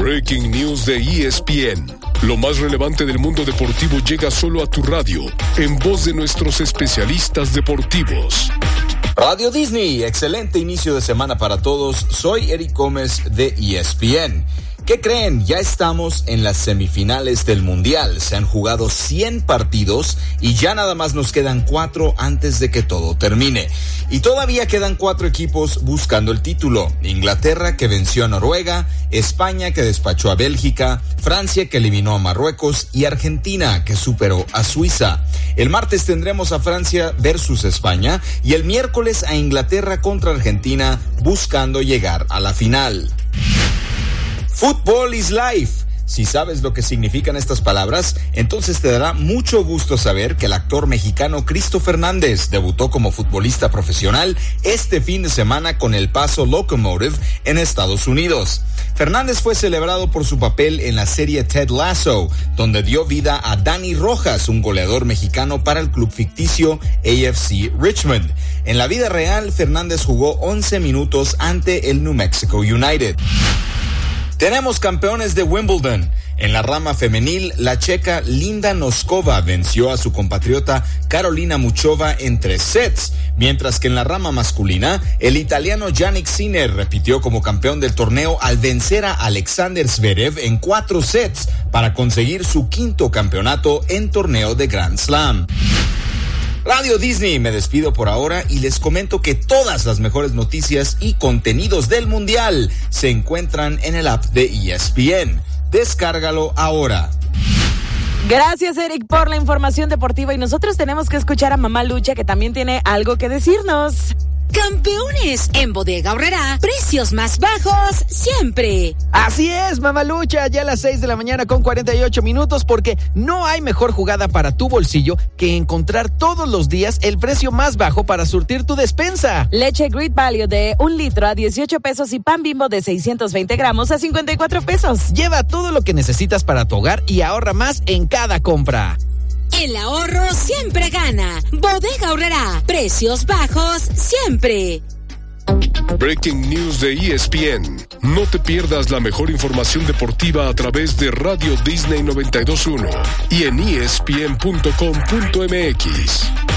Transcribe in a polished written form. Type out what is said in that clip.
Breaking News de ESPN. Lo más relevante del mundo deportivo llega solo a tu radio, en voz de nuestros especialistas deportivos. Radio Disney, excelente inicio de semana para todos. Soy Eric Gómez de ESPN. ¿Qué creen? Ya estamos en las semifinales del Mundial. Se han jugado 100 partidos y ya nada más nos quedan 4 antes de que todo termine. Y todavía quedan 4 equipos buscando el título. Inglaterra, que venció a Noruega, España, que despachó a Bélgica, Francia, que eliminó a Marruecos, y Argentina, que superó a Suiza. El martes tendremos a Francia versus España y el miércoles a Inglaterra contra Argentina, buscando llegar a la final. Football is life. Si sabes lo que significan estas palabras, entonces te dará mucho gusto saber que el actor mexicano Cristo Fernández debutó como futbolista profesional este fin de semana con El Paso Locomotive en Estados Unidos. Fernández fue celebrado por su papel en la serie Ted Lasso, donde dio vida a Dani Rojas, un goleador mexicano para el club ficticio AFC Richmond. En la vida real, Fernández jugó 11 minutos ante el New Mexico United. Tenemos campeones de Wimbledon. En la rama femenil, la checa Linda Noskova venció a su compatriota Carolina Muchova en 3 sets, mientras que en la rama masculina, el italiano Jannik Sinner repitió como campeón del torneo al vencer a Alexander Zverev en 4 sets para conseguir su 5º campeonato en torneo de Grand Slam. Radio Disney, me despido por ahora y les comento que todas las mejores noticias y contenidos del Mundial se encuentran en el app de ESPN. Descárgalo ahora. Gracias, Eric, por la información deportiva, y nosotros tenemos que escuchar a Mamá Lucha, que también tiene algo que decirnos. Campeones en Bodega Aurrerá, precios más bajos siempre. Así es, Mamalucha, ya a las 6 de la mañana con 48 minutos, porque no hay mejor jugada para tu bolsillo que encontrar todos los días el precio más bajo para surtir tu despensa. Leche Great Value de 1 litro a 18 pesos y pan Bimbo de 620 gramos a 54 pesos. Lleva todo lo que necesitas para tu hogar y ahorra más en cada compra. El ahorro siempre gana. Bodega Aurrerá, precios bajos siempre. Breaking News de ESPN. No te pierdas la mejor información deportiva a través de Radio Disney 92.1 y en ESPN.com.mx.